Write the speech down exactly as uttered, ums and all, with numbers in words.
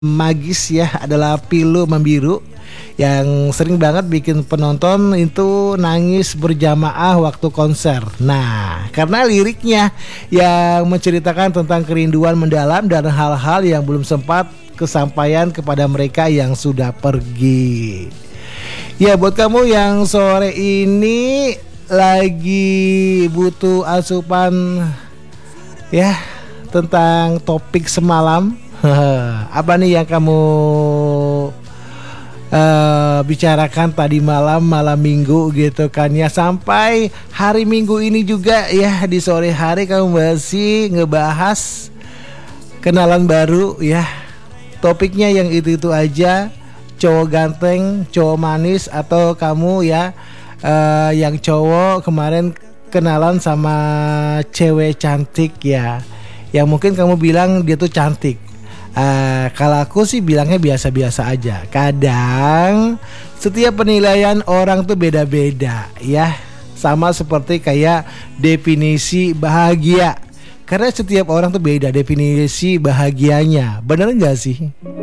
magis ya adalah Pilu Membiru yang sering banget bikin penonton itu nangis berjamaah waktu konser. Nah, karena liriknya yang menceritakan tentang kerinduan mendalam dan hal-hal yang belum sempat kesampaian kepada mereka yang sudah pergi. Ya, buat kamu yang sore ini lagi butuh asupan ya tentang topik semalam, apa nih yang kamu uh, bicarakan tadi malam malam minggu gitu kan ya, sampai hari Minggu ini juga ya di sore hari kamu masih ngebahas kenalan baru ya, topiknya yang itu-itu aja, cowok ganteng, cowok manis, atau kamu ya uh, yang cowok kemarin kenalan sama cewek cantik ya, yang mungkin kamu bilang dia tuh cantik. Uh, kalau aku sih bilangnya biasa-biasa aja. Kadang setiap penilaian orang tuh beda-beda ya, sama seperti kayak definisi bahagia. Karena setiap orang tuh beda definisi bahagianya. Bener gak sih?